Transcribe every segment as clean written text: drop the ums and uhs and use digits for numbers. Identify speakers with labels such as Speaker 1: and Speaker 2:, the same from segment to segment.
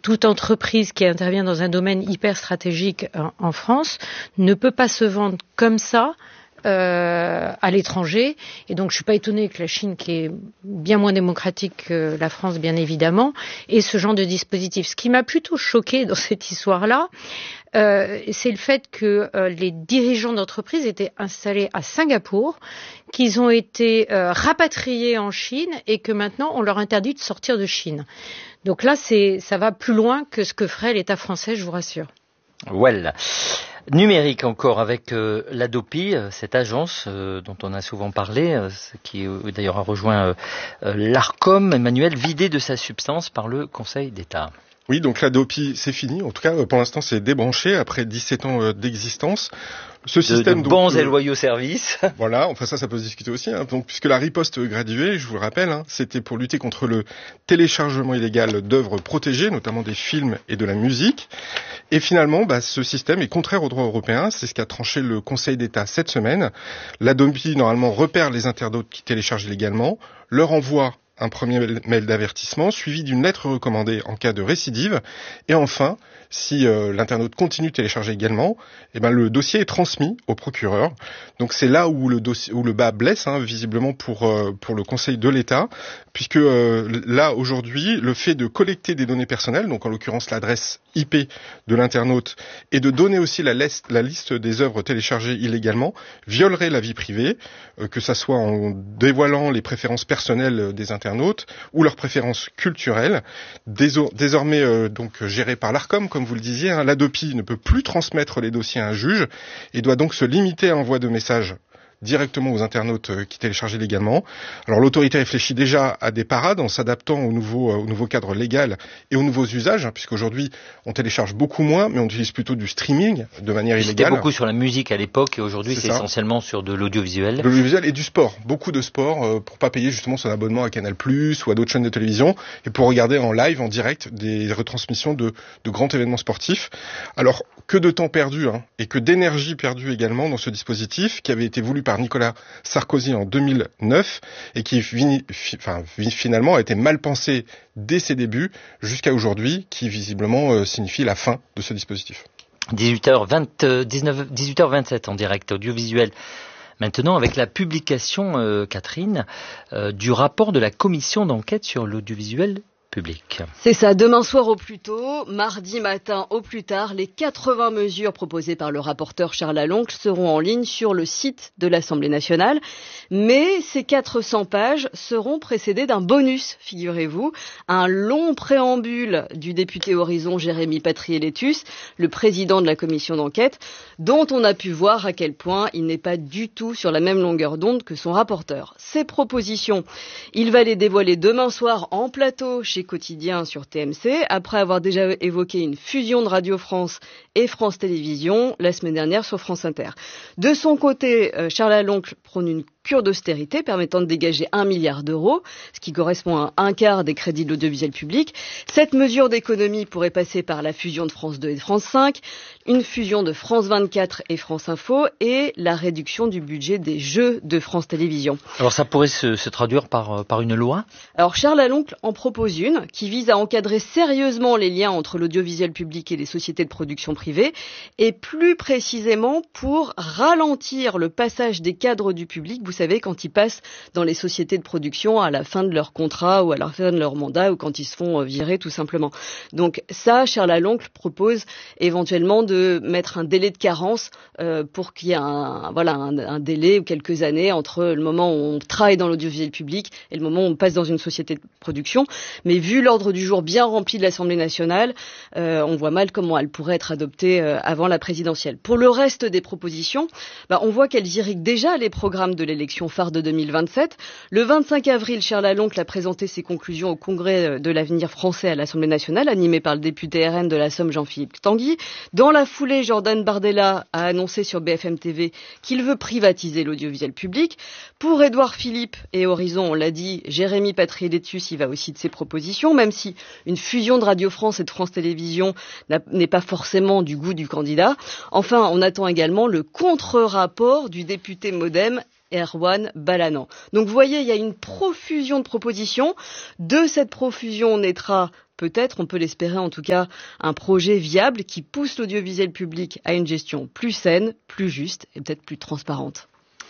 Speaker 1: toute entreprise qui intervient dans un domaine hyper stratégique en France ne peut pas se vendre comme ça à l'étranger. Et donc, je suis pas étonnée que la Chine, qui est bien moins démocratique que la France, bien évidemment, ait ce genre de dispositif. Ce qui m'a plutôt choquée dans cette histoire-là, c'est le fait que les dirigeants d'entreprise étaient installés à Singapour, qu'ils ont été rapatriés en Chine et que maintenant on leur interdit de sortir de Chine. Donc là, ça va plus loin que ce que ferait l'État français, je vous rassure.
Speaker 2: Well. Numérique encore avec l'Hadopi, cette agence dont on a souvent parlé, qui d'ailleurs a rejoint l'Arcom, Emmanuel, vidé de sa substance par le Conseil d'État.
Speaker 3: Oui, donc l'Hadopi, c'est fini. En tout cas, pour l'instant, c'est débranché après 17 ans d'existence. Ce système
Speaker 2: de bons et loyaux services.
Speaker 3: Voilà, enfin ça peut se discuter aussi. Hein. Donc, puisque la riposte graduée, je vous le rappelle, c'était pour lutter contre le téléchargement illégal d'œuvres protégées, notamment des films et de la musique. Et finalement, ce système est contraire au droit européen. C'est ce qu'a tranché le Conseil d'État cette semaine. L'Hadopi, normalement, repère les internautes qui téléchargent illégalement, leur envoie un premier mail d'avertissement suivi d'une lettre recommandée en cas de récidive. Et enfin, si l'internaute continue de télécharger également, le dossier est transmis au procureur. Donc c'est là où le bas blesse, visiblement pour le Conseil de l'État, puisque là aujourd'hui, le fait de collecter des données personnelles, donc en l'occurrence l'adresse IP de l'internaute, et de donner aussi la liste des œuvres téléchargées illégalement, violerait la vie privée, que ça soit en dévoilant les préférences personnelles des internautes ou leurs préférences culturelles. Désormais donc géré par l'Arcom, comme vous le disiez, l'Hadopi ne peut plus transmettre les dossiers à un juge et doit donc se limiter à l'envoi de messages directement aux internautes qui téléchargent illégalement. Alors l'autorité réfléchit déjà à des parades en s'adaptant au nouveau cadre légal et aux nouveaux usages, puisqu'aujourd'hui on télécharge beaucoup moins, mais on utilise plutôt du streaming de manière illégale.
Speaker 2: C'était beaucoup sur la musique à l'époque et aujourd'hui c'est essentiellement sur de l'audiovisuel.
Speaker 3: De l'audiovisuel et du sport, beaucoup de sport pour pas payer justement son abonnement à Canal+ ou à d'autres chaînes de télévision et pour regarder en live, en direct, des retransmissions de grands événements sportifs. Alors que de temps perdu et que d'énergie perdue également dans ce dispositif qui avait été voulu par Nicolas Sarkozy en 2009 et qui finalement a été mal pensé dès ses débuts jusqu'à aujourd'hui, qui visiblement signifie la fin de ce dispositif.
Speaker 2: 18h27 en direct audiovisuel. Maintenant, avec la publication, Catherine, du rapport de la commission d'enquête sur l'audiovisuel public.
Speaker 4: C'est ça, demain soir au plus tôt, mardi matin au plus tard, les 80 mesures proposées par le rapporteur Charles Laloncle seront en ligne sur le site de l'Assemblée nationale. Mais ces 400 pages seront précédées d'un bonus, figurez-vous, un long préambule du député Horizon Jérémy Patriélétus, le président de la commission d'enquête, dont on a pu voir à quel point il n'est pas du tout sur la même longueur d'onde que son rapporteur. Ces propositions, il va les dévoiler demain soir en plateau chez Quotidien sur TMC, après avoir déjà évoqué une fusion de Radio France et France Télévisions la semaine dernière sur France Inter. De son côté, Charles Laloncle prône une cure d'austérité permettant de dégager 1 milliard d'euros, ce qui correspond à un quart des crédits de l'audiovisuel public. Cette mesure d'économie pourrait passer par la fusion de France 2 et de France 5, une fusion de France 24 et France Info et la réduction du budget des jeux de France Télévisions.
Speaker 2: Alors ça pourrait se traduire par une loi ?
Speaker 4: Alors Charles Laloncle en propose une qui vise à encadrer sérieusement les liens entre l'audiovisuel public et les sociétés de production privées et plus précisément pour ralentir le passage des cadres du public, vous savez, quand ils passent dans les sociétés de production à la fin de leur contrat ou à la fin de leur mandat ou quand ils se font virer tout simplement. Donc ça, Charles Laloncle propose éventuellement de mettre un délai de carence pour qu'il y ait un délai ou quelques années entre le moment où on travaille dans l'audiovisuel public et le moment où on passe dans une société de production. Mais vu l'ordre du jour bien rempli de l'Assemblée nationale, on voit mal comment elle pourrait être adoptée avant la présidentielle. Pour le reste des propositions, on voit qu'elles irriguent déjà les programmes de l'élection phare de 2027. Le 25 avril, Charles Laloncle a présenté ses conclusions au Congrès de l'avenir français à l'Assemblée nationale, animé par le député RN de la Somme Jean-Philippe Tanguy. Dans la foulée, Jordan Bardella a annoncé sur BFM TV qu'il veut privatiser l'audiovisuel public. Pour Édouard Philippe et Horizon, on l'a dit, Jérémy Patriélétus, il va aussi de ses propositions, même si une fusion de Radio France et de France Télévisions n'est pas forcément du goût du candidat. Enfin, on attend également le contre-rapport du député MoDem Erwan Balanant. Donc vous voyez, il y a une profusion de propositions. De cette profusion naîtra peut-être, on peut l'espérer en tout cas, un projet viable qui pousse l'audiovisuel public à une gestion plus saine, plus juste et peut-être plus transparente.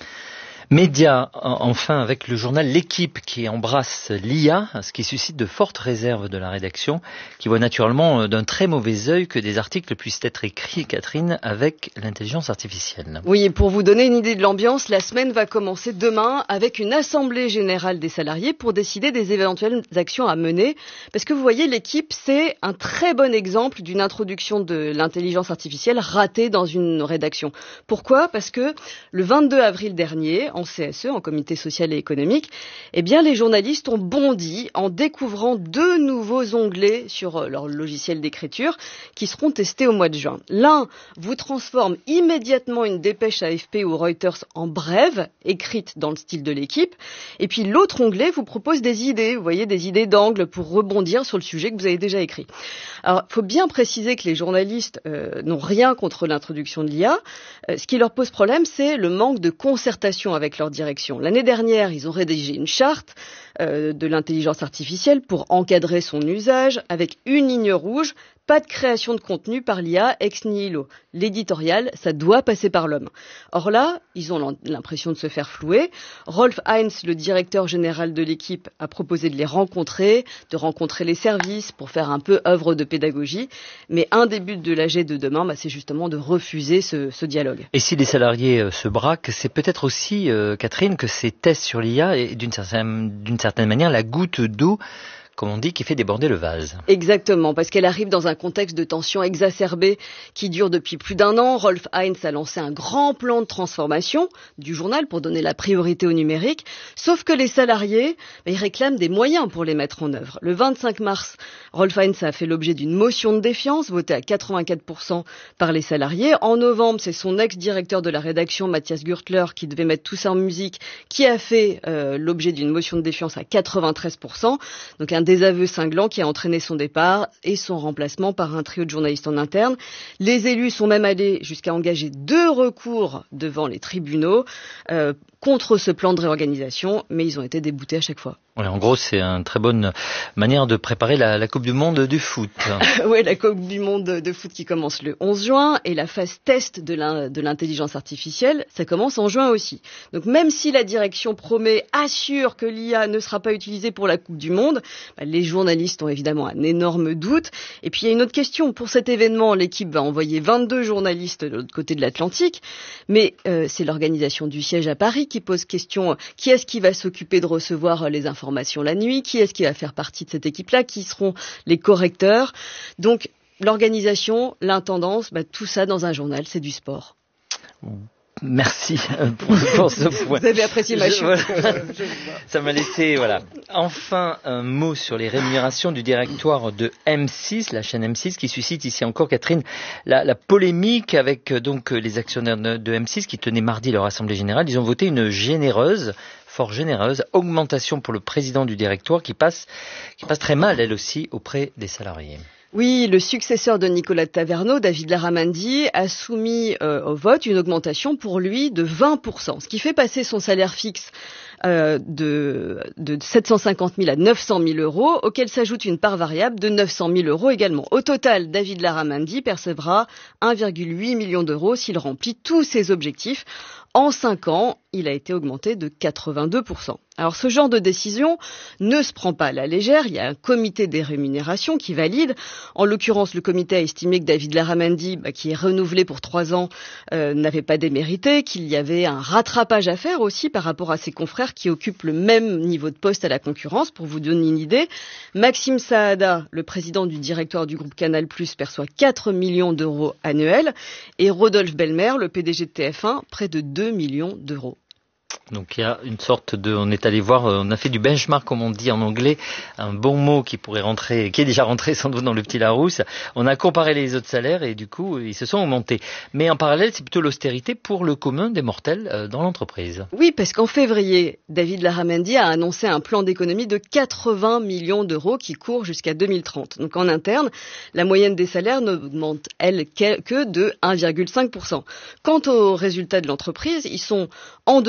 Speaker 2: Médias, enfin, avec le journal L'Équipe qui embrasse l'IA, ce qui suscite de fortes réserves de la rédaction, qui voit naturellement d'un très mauvais œil que des articles puissent être écrits, Catherine, avec l'intelligence artificielle.
Speaker 4: Oui, et pour vous donner une idée de l'ambiance, la semaine va commencer demain avec une assemblée générale des salariés pour décider des éventuelles actions à mener. Parce que vous voyez, L'Équipe, c'est un très bon exemple d'une introduction de l'intelligence artificielle ratée dans une rédaction. Pourquoi ? Parce que le 22 avril dernier, en CSE, en comité social et économique, eh bien, les journalistes ont bondi en découvrant 2 nouveaux onglets sur leur logiciel d'écriture qui seront testés au mois de juin. L'un vous transforme immédiatement une dépêche AFP ou Reuters en brève, écrite dans le style de L'Équipe. Et puis l'autre onglet vous propose des idées, vous voyez, des idées d'angle pour rebondir sur le sujet que vous avez déjà écrit. Alors, il faut bien préciser que les journalistes n'ont rien contre l'introduction de l'IA. Ce qui leur pose problème, c'est le manque de concertation avec leur direction. L'année dernière, ils ont rédigé une charte de l'intelligence artificielle pour encadrer son usage avec une ligne rouge. Pas de création de contenu par l'IA ex nihilo. L'éditorial, ça doit passer par l'homme. Or là, ils ont l'impression de se faire flouer. Rolf Heinz, le directeur général de L'Équipe, a proposé de les rencontrer, de rencontrer les services pour faire un peu œuvre de pédagogie. Mais un des buts de l'AG de demain, c'est justement de refuser ce dialogue.
Speaker 2: Et si les salariés se braquent, c'est peut-être aussi, Catherine, que ces tests sur l'IA est d'une certaine manière la goutte d'eau, comme on dit, qui fait déborder le vase.
Speaker 4: Exactement, parce qu'elle arrive dans un contexte de tension exacerbée qui dure depuis plus d'1 an. Rolf Heinz a lancé un grand plan de transformation du journal pour donner la priorité au numérique, sauf que les salariés, ils réclament des moyens pour les mettre en œuvre. Le 25 mars, Rolf Heinz a fait l'objet d'une motion de défiance votée à 84% par les salariés. En novembre, c'est son ex-directeur de la rédaction, Matthias Gürtler, qui devait mettre tout ça en musique, qui a fait l'objet d'une motion de défiance à 93%. Donc un désaveu cinglant qui a entraîné son départ et son remplacement par un trio de journalistes en interne. Les élus sont même allés jusqu'à engager 2 recours devant les tribunaux contre ce plan de réorganisation, mais ils ont été déboutés à chaque fois.
Speaker 2: Ouais, en gros, c'est une très bonne manière de préparer la Coupe du Monde du foot.
Speaker 4: Oui, la Coupe du Monde de foot qui commence le 11 juin et la phase test de l'intelligence artificielle, ça commence en juin aussi. Donc même si la direction assure que l'IA ne sera pas utilisée pour la Coupe du Monde, les journalistes ont évidemment un énorme doute. Et puis il y a une autre question. Pour cet événement, L'Équipe va envoyer 22 journalistes de l'autre côté de l'Atlantique, mais c'est l'organisation du siège à Paris qui pose question. Qui est-ce qui va s'occuper de recevoir les informations la nuit? Qui est-ce qui va faire partie de cette équipe-là? Qui seront les correcteurs? Donc, l'organisation, l'intendance, tout ça dans un journal, c'est du sport.
Speaker 2: Merci pour ce point.
Speaker 4: Vous avez apprécié ma chute.
Speaker 2: Ça m'a laissé, voilà. Enfin, un mot sur les rémunérations du directoire de M6, la chaîne M6, qui suscite ici encore, Catherine, la polémique avec donc les actionnaires de M6 qui tenaient mardi leur assemblée générale. Ils ont voté une fort généreuse augmentation pour le président du directoire qui passe très mal, elle aussi, auprès des salariés.
Speaker 4: Oui, le successeur de Nicolas Taverneau, David Larramendy, a soumis au vote une augmentation pour lui de 20%, ce qui fait passer son salaire fixe de 750 000 à 900 000 euros, auquel s'ajoute une part variable de 900 000 euros également. Au total, David Larramendy percevra 1,8 million d'euros s'il remplit tous ses objectifs. En 5 ans, il a été augmenté de 82%. Alors ce genre de décision ne se prend pas à la légère, il y a un comité des rémunérations qui valide. En l'occurrence, le comité a estimé que David Larramendy, qui est renouvelé pour 3 ans, n'avait pas démérité, qu'il y avait un rattrapage à faire aussi par rapport à ses confrères qui occupent le même niveau de poste à la concurrence. Pour vous donner une idée, Maxime Saada, le président du directoire du groupe Canal+, perçoit 4 millions d'euros annuels et Rodolphe Belmer, le PDG de TF1, près de 2 millions d'euros.
Speaker 2: Donc il y a une sorte on est allé voir, on a fait du benchmark comme on dit en anglais, un bon mot qui pourrait rentrer, qui est déjà rentré sans doute dans le petit Larousse. On a comparé les autres salaires et du coup ils se sont augmentés. Mais en parallèle, c'est plutôt l'austérité pour le commun des mortels dans l'entreprise.
Speaker 4: Oui, parce qu'en février, David Larramendy a annoncé un plan d'économie de 80 millions d'euros qui court jusqu'à 2030. Donc en interne, la moyenne des salaires n'augmente, elle, que de 1,5%. Quant aux résultats de l'entreprise, ils sont en demi-teinte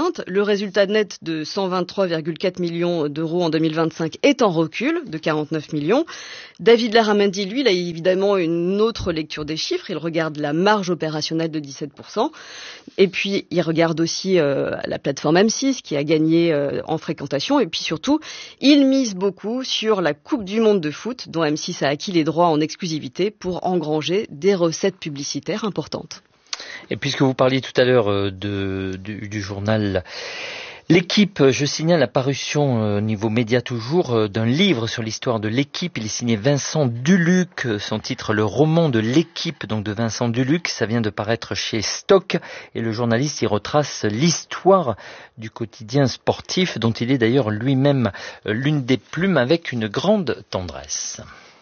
Speaker 4: 2020. Le résultat net de 123,4 millions d'euros en 2025 est en recul de 49 millions. David Larramendy, lui, il a évidemment une autre lecture des chiffres. Il regarde la marge opérationnelle de 17%. Et puis, il regarde aussi la plateforme M6 qui a gagné en fréquentation. Et puis surtout, il mise beaucoup sur la Coupe du Monde de foot dont M6 a acquis les droits en exclusivité pour engranger des recettes publicitaires importantes.
Speaker 2: Et puisque vous parliez tout à l'heure du journal L'équipe, je signale la parution niveau média toujours d'un livre sur l'histoire de l'équipe. Il est signé Vincent Duluc, son titre Le roman de l'équipe, donc de Vincent Duluc. Ça vient de paraître chez Stock et le journaliste y retrace l'histoire du quotidien sportif dont il est d'ailleurs lui-même l'une des plumes avec une grande tendresse.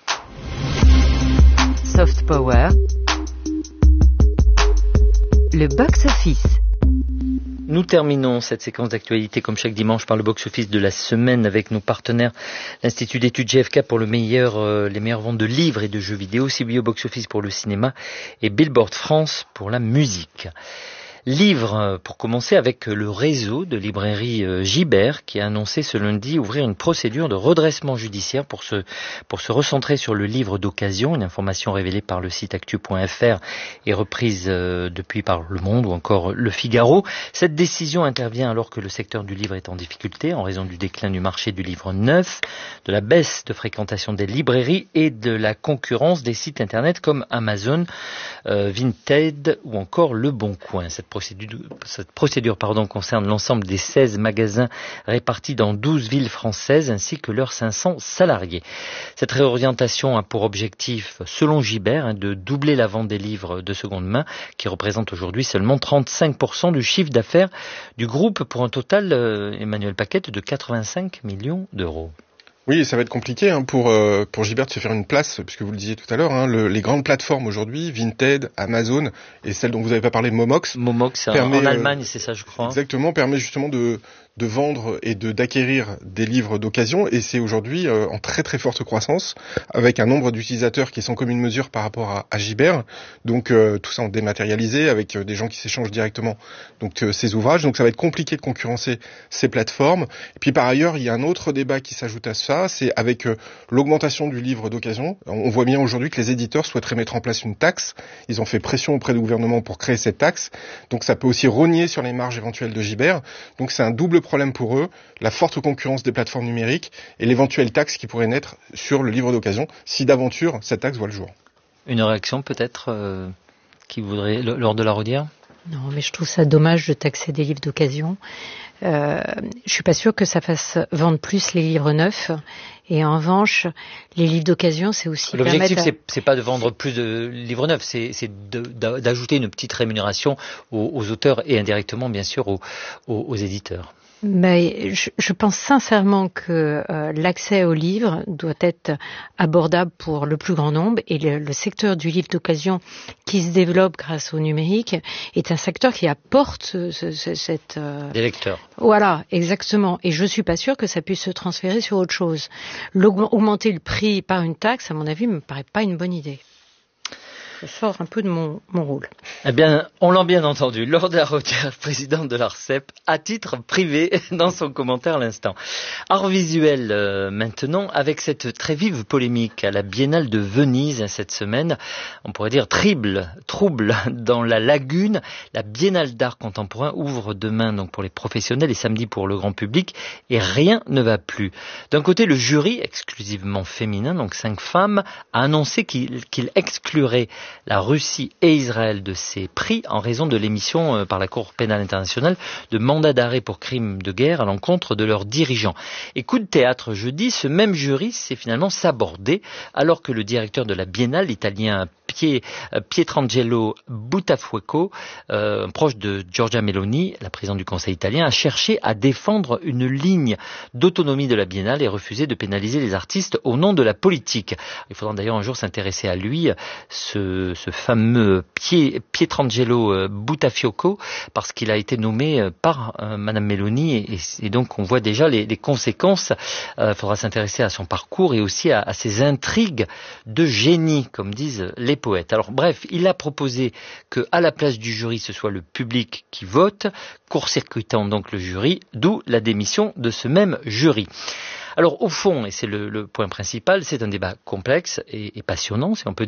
Speaker 5: Soft Power, le box-office.
Speaker 2: Nous terminons cette séquence d'actualité comme chaque dimanche par le box-office de la semaine avec nos partenaires, l'Institut d'études GFK pour les meilleures ventes de livres et de jeux vidéo, CBO box-office pour le cinéma et Billboard France pour la musique. Livre, pour commencer, avec le réseau de librairie Gibert qui a annoncé ce lundi ouvrir une procédure de redressement judiciaire pour se recentrer sur le livre d'occasion, une information révélée par le site actu.fr et reprise depuis par Le Monde ou encore Le Figaro. Cette décision intervient alors que le secteur du livre est en difficulté en raison du déclin du marché du livre neuf, de la baisse de fréquentation des librairies et de la concurrence des sites internet comme Amazon, Vinted ou encore Le Bon Coin. Cette procédure concerne l'ensemble des 16 magasins répartis dans 12 villes françaises ainsi que leurs 500 salariés. Cette réorientation a pour objectif, selon Gibert, de doubler la vente des livres de seconde main qui représente aujourd'hui seulement 35% du chiffre d'affaires du groupe pour un total, Emmanuel Paquette, de 85 millions d'euros.
Speaker 3: Oui, ça va être compliqué pour Gibert de se faire une place, puisque vous le disiez tout à l'heure, les grandes plateformes aujourd'hui, Vinted, Amazon et celle dont vous n'avez pas parlé, Momox.
Speaker 2: Momox, en Allemagne, c'est ça, je crois.
Speaker 3: Exactement, permet justement de vendre et d'acquérir des livres d'occasion, et c'est aujourd'hui en très très forte croissance, avec un nombre d'utilisateurs qui sont comme une mesure par rapport à Gibert, donc tout ça en dématérialisé, avec des gens qui s'échangent directement donc ces ouvrages, donc ça va être compliqué de concurrencer ces plateformes. Et puis par ailleurs, il y a un autre débat qui s'ajoute à ça, c'est avec l'augmentation du livre d'occasion. On voit bien aujourd'hui que les éditeurs souhaiteraient mettre en place une taxe, ils ont fait pression auprès du gouvernement pour créer cette taxe, donc ça peut aussi rogner sur les marges éventuelles de Gibert, donc c'est un double problème pour eux, la forte concurrence des plateformes numériques et l'éventuelle taxe qui pourrait naître sur le livre d'occasion si d'aventure cette taxe voit le jour.
Speaker 2: Une réaction peut-être qui voudrait, lors de la redire ?
Speaker 1: Non, mais je trouve ça dommage de taxer des livres d'occasion. Je suis pas sûre que ça fasse vendre plus les livres neufs. Et en revanche, les livres d'occasion, c'est aussi
Speaker 2: l'objectif, c'est pas de vendre plus de livres neufs, c'est d'ajouter une petite rémunération aux auteurs et indirectement, bien sûr, aux éditeurs.
Speaker 1: Mais je pense sincèrement que l'accès aux livres doit être abordable pour le plus grand nombre et le secteur du livre d'occasion qui se développe grâce au numérique est un secteur qui apporte
Speaker 2: des lecteurs.
Speaker 1: Voilà, exactement. Et je suis pas sûre que ça puisse se transférer sur autre chose. Augmenter le prix par une taxe, à mon avis, me paraît pas une bonne idée. Je sors un peu de mon rôle.
Speaker 2: Eh bien, on l'a bien entendu. Laure Darrotière, présidente de l'ARCEP, à titre privé, dans son commentaire à l'instant. Art visuel maintenant, avec cette très vive polémique à la Biennale de Venise cette semaine. On pourrait dire trouble dans la lagune. La Biennale d'art contemporain ouvre demain donc pour les professionnels et samedi pour le grand public. Et rien ne va plus. D'un côté, le jury, exclusivement féminin, donc 5 femmes, a annoncé qu'il exclurait la Russie et Israël de ces prix en raison de l'émission par la Cour pénale internationale de mandats d'arrêt pour crimes de guerre à l'encontre de leurs dirigeants. Et coup de théâtre jeudi, ce même jury s'est finalement sabordé alors que le directeur de la Biennale, l'italien Pietrangelo Buttafuoco, proche de Giorgia Meloni, la présidente du Conseil italien, a cherché à défendre une ligne d'autonomie de la Biennale et refusé de pénaliser les artistes au nom de la politique. Il faudra d'ailleurs un jour s'intéresser à lui, ce fameux Pietrangelo Buttafuoco, parce qu'il a été nommé par Madame Meloni et donc on voit déjà les conséquences. Il faudra s'intéresser à son parcours et aussi à ses intrigues de génie, comme disent les poètes. Alors bref, il a proposé que à la place du jury, ce soit le public qui vote, court-circuitant donc le jury, d'où la démission de ce même jury. Alors au fond, et c'est le point principal, c'est un débat complexe et passionnant, si on peut dire.